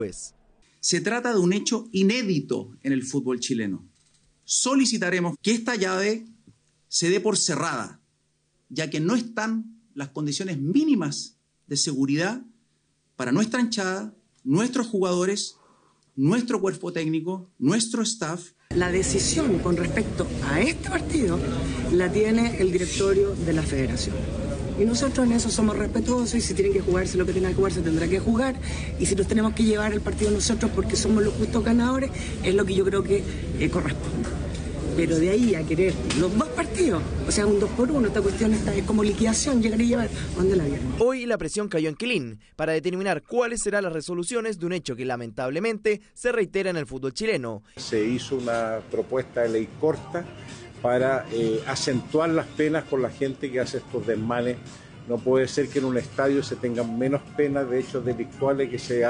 Se trata de un hecho inédito en el fútbol chileno. Solicitaremos que esta llave se dé por cerrada, ya que no están las condiciones mínimas de seguridad para nuestra hinchada, nuestros jugadores, nuestro cuerpo técnico, nuestro staff. La decisión con respecto a este partido la tiene el directorio de la federación. Y nosotros en eso somos respetuosos y si tienen que jugarse lo que tengan que jugar, se tendrá que jugar. Y si nos tenemos que llevar el partido nosotros porque somos los justos ganadores, es lo que yo creo que corresponde. Pero de ahí a querer los dos partidos, o sea, un 2-1, esta cuestión está como liquidación, llegar y llevar, ¿dónde la vieron? Hoy la presión cayó en Quilín para determinar cuáles serán las resoluciones de un hecho que lamentablemente se reitera en el fútbol chileno. Se hizo una propuesta de ley corta para acentuar las penas por la gente que hace estos desmanes. No puede ser que en un estadio se tengan menos penas de hechos delictuales que se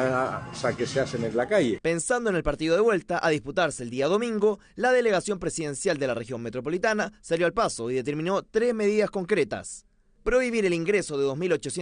hacen en la calle. Pensando en el partido de vuelta a disputarse el día domingo, la delegación presidencial de la región metropolitana salió al paso y determinó 3 medidas concretas. Prohibir el ingreso de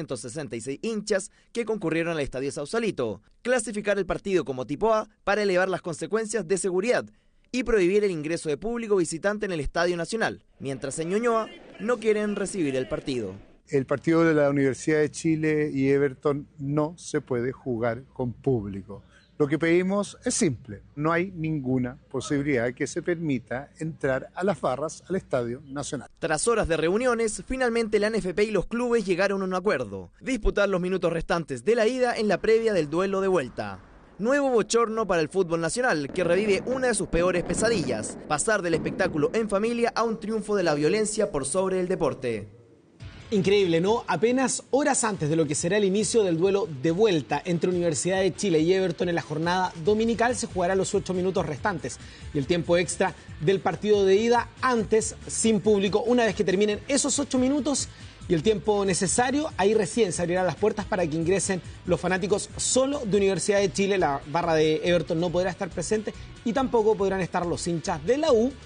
2.866 hinchas que concurrieron al estadio Sausalito, clasificar el partido como tipo A para elevar las consecuencias de seguridad y prohibir el ingreso de público visitante en el Estadio Nacional, mientras en Ñuñoa no quieren recibir el partido. El partido de la Universidad de Chile y Everton no se puede jugar con público. Lo que pedimos es simple, no hay ninguna posibilidad que se permita entrar a las barras al Estadio Nacional. Tras horas de reuniones, finalmente la NFP y los clubes llegaron a un acuerdo: disputar los minutos restantes de la ida en la previa del duelo de vuelta. Nuevo bochorno para el fútbol nacional, que revive una de sus peores pesadillas: pasar del espectáculo en familia a un triunfo de la violencia por sobre el deporte. Increíble, ¿no? Apenas horas antes de lo que será el inicio del duelo de vuelta entre Universidad de Chile y Everton en la jornada dominical, se jugará los 8 minutos restantes y el tiempo extra del partido de ida, antes sin público. Una vez que terminen esos 8 minutos y el tiempo necesario, ahí recién se abrirán las puertas para que ingresen los fanáticos solo de Universidad de Chile. La barra de Everton no podrá estar presente y tampoco podrán estar los hinchas de la U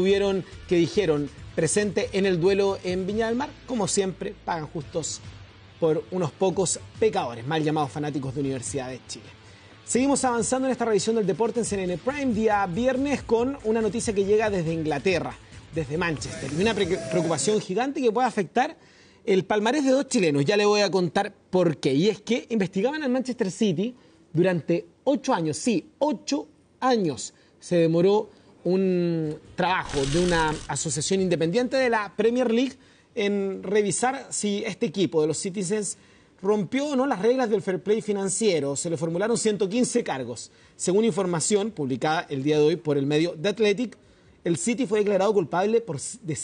que dijeron presente en el duelo en Viña del Mar. Como siempre, pagan justos por unos pocos pecadores, mal llamados fanáticos de Universidad de Chile. Seguimos avanzando en esta revisión del deporte en CNN Prime, día viernes, con una noticia que llega desde Inglaterra, desde Manchester, y una preocupación gigante que puede afectar el palmarés de 2 chilenos. Ya le voy a contar por qué. Y es que investigaban al Manchester City durante 8 años. Sí, 8 años se demoró un trabajo de una asociación independiente de la Premier League en revisar si este equipo de los Citizens rompió o no las reglas del fair play financiero. Se le formularon 115 cargos. Según información publicada el día de hoy por el medio The Athletic, el City fue declarado culpable de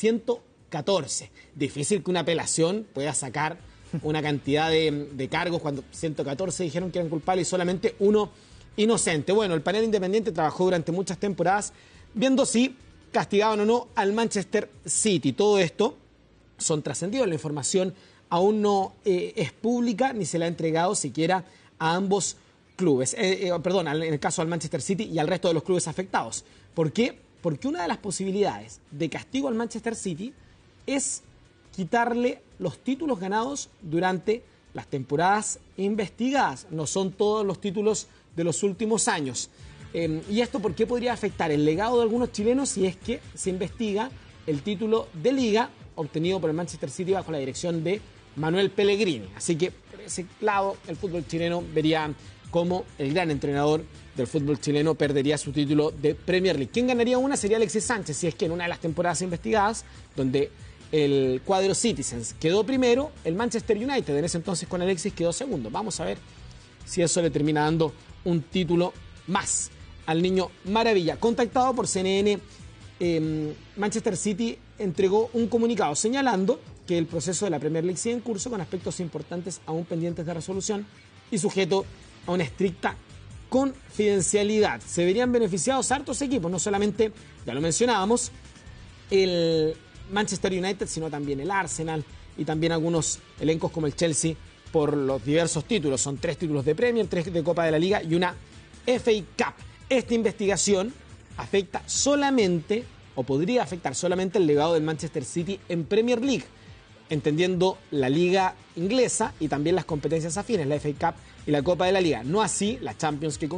114. Difícil que una apelación pueda sacar una cantidad de cargos cuando 114 dijeron que eran culpables y solamente uno inocente. Bueno, el panel independiente trabajó durante muchas temporadas viendo si castigaban o no al Manchester City. Todo esto son trascendidos. La información aún no es pública ni se la ha entregado siquiera a ambos clubes. En el caso al Manchester City y al resto de los clubes afectados. ¿Por qué? Porque una de las posibilidades de castigo al Manchester City es quitarle los títulos ganados durante las temporadas investigadas. No son todos los títulos de los últimos años. ¿Y esto por qué podría afectar el legado de algunos chilenos si es que se investiga el título de liga obtenido por el Manchester City bajo la dirección de Manuel Pellegrini? Así que por ese lado el fútbol chileno vería cómo el gran entrenador del fútbol chileno perdería su título de Premier League. ¿Quién ganaría una? Sería Alexis Sánchez, si es que en una de las temporadas investigadas, donde el cuadro Citizens quedó primero, el Manchester United en ese entonces con Alexis quedó segundo. Vamos a ver si eso le termina dando un título más al niño maravilla. Contactado por CNN, Manchester City entregó un comunicado señalando que el proceso de la Premier League sigue en curso con aspectos importantes aún pendientes de resolución y sujeto a una estricta confidencialidad. Se verían beneficiados hartos equipos, no solamente, ya lo mencionábamos, el Manchester United, sino también el Arsenal y también algunos elencos como el Chelsea por los diversos títulos. Son 3 títulos de Premier, 3 de Copa de la Liga y una FA Cup. Esta investigación afecta solamente, o podría afectar solamente, el legado del Manchester City en Premier League, entendiendo la Liga inglesa y también las competencias afines, la FA Cup y la Copa de la Liga. No así la Champions, que